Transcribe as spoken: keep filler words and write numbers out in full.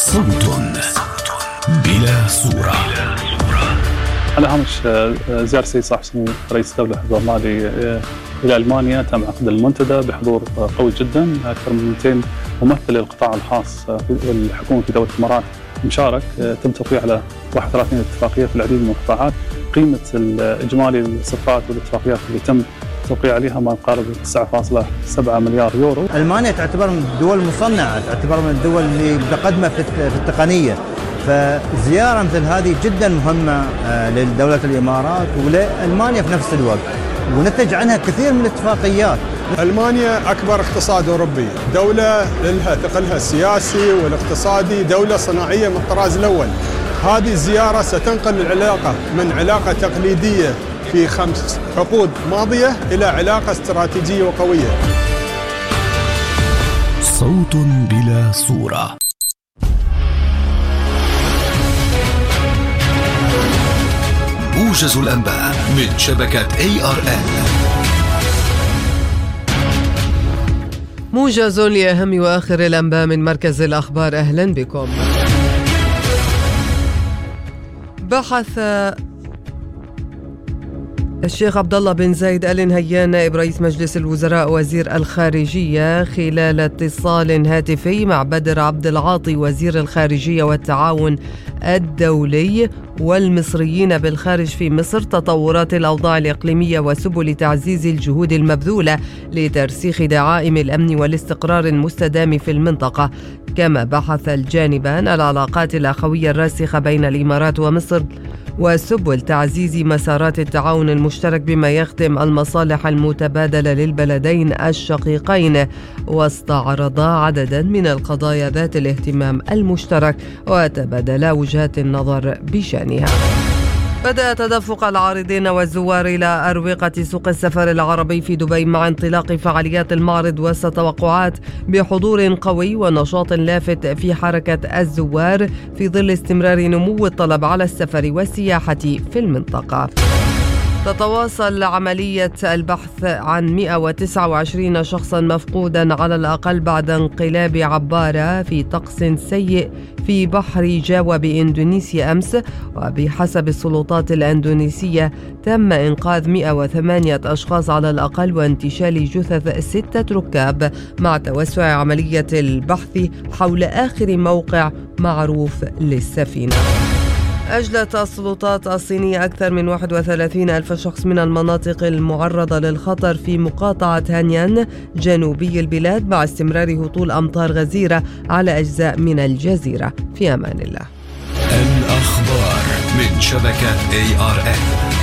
صوت بلا صورة. على هامش زيارة السيد صالح سمو رئيس الدولة حفظه الله إلى ألمانيا، تم عقد المنتدى بحضور قوي جدا، أكثر من مئتين ممثل للقطاع الخاص والحكومة في دولة الإمارات مشارك. تم توقيع على واحد وثلاثين اتفاقية في العديد من القطاعات. قيمة الإجمالي الصفقات والاتفاقيات اللي تم توقيع عليها ما يقارب تسعة فاصلة سبعة مليار يورو. ألمانيا تعتبر من الدول المصنعة، تعتبر من الدول اللي متقدمة في التقنية، فزيارة مثل هذه جدا مهمة لدولة الإمارات ولألمانيا في نفس الوقت، ونتج عنها كثير من الاتفاقيات. ألمانيا أكبر اقتصاد أوروبي، دولة لها ثقلها السياسي والاقتصادي، دولة صناعية من الطراز الأول. هذه الزيارة ستنقل العلاقة من علاقة تقليدية في خمس عقود ماضية إلى علاقة استراتيجية وقوية. صوت بلا صورة. موجز الأنباء من شبكة إيه آر إل. موجز لأهم وآخر الأنباء من مركز الأخبار. أهلا بكم. بحث الشيخ عبد الله بن زايد آل نهيان نائب رئيس مجلس الوزراء وزير الخارجية خلال اتصال هاتفي مع بدر عبد العاطي وزير الخارجية والتعاون الدولي والمصريين بالخارج في مصر تطورات الأوضاع الإقليمية وسبل تعزيز الجهود المبذولة لترسيخ دعائم الأمن والاستقرار المستدام في المنطقة. كما بحث الجانبان العلاقات الأخوية الراسخة بين الإمارات ومصر وسبل تعزيز مسارات التعاون المشترك بما يخدم المصالح المتبادلة للبلدين الشقيقين، واستعرضا عددا من القضايا ذات الاهتمام المشترك وتبادلا وجهات النظر بشأنها. بدأ تدفق العارضين والزوار إلى أروقة سوق السفر العربي في دبي مع انطلاق فعاليات المعرض وسط توقعات بحضور قوي ونشاط لافت في حركة الزوار في ظل استمرار نمو الطلب على السفر والسياحة في المنطقة. تتواصل عملية البحث عن مئة وتسعة وعشرين شخصا مفقودا على الأقل بعد انقلاب عبارة في طقس سيء في بحر جاوا بإندونيسيا أمس، وبحسب السلطات الإندونيسية تم إنقاذ مئة وثمانية أشخاص على الأقل وانتشال جثث ستة ركاب، مع توسع عملية البحث حول آخر موقع معروف للسفينة. أجلت السلطات الصينية أكثر من واحد وثلاثين ألف شخص من المناطق المعرضة للخطر في مقاطعة هانيان جنوبي البلاد، مع استمرار هطول أمطار غزيرة على أجزاء من الجزيرة. في أمان الله. الأخبار من شبكة إيه آر إل.